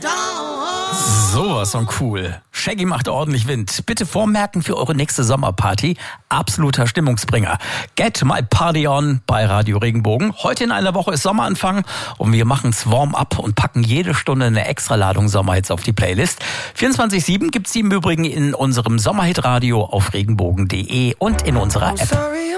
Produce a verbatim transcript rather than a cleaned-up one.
Sowas von cool. Shaggy macht ordentlich Wind. Bitte vormerken für eure nächste Sommerparty. Absoluter Stimmungsbringer. Get My Party On bei Radio Regenbogen. Heute in einer Woche ist Sommeranfang und wir machen's Warm-up und packen jede Stunde eine Extraladung Sommerhits auf die Playlist. vierundzwanzig sieben gibt's die im Übrigen in unserem Sommerhit-Radio auf regenbogen punkt de und in unserer App.